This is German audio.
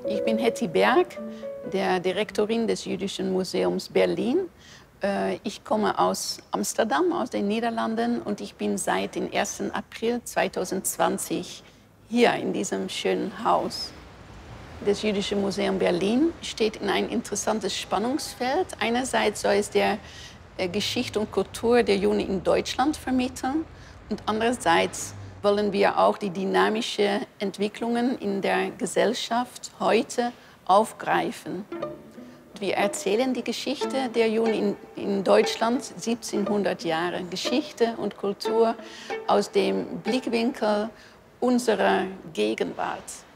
Ich bin Hetty Berg, der Direktorin des Jüdischen Museums Berlin. Ich komme aus Amsterdam, aus den Niederlanden, und ich bin seit dem 1. April 2020 hier in diesem schönen Haus. Das Jüdische Museum Berlin steht in ein interessantes Spannungsfeld. Einerseits soll es der Geschichte und Kultur der Juden in Deutschland vermitteln, und andererseits wollen wir auch die dynamischen Entwicklungen in der Gesellschaft heute aufgreifen. Wir erzählen die Geschichte der Juden in Deutschland, 1700 Jahre Geschichte und Kultur, aus dem Blickwinkel unserer Gegenwart.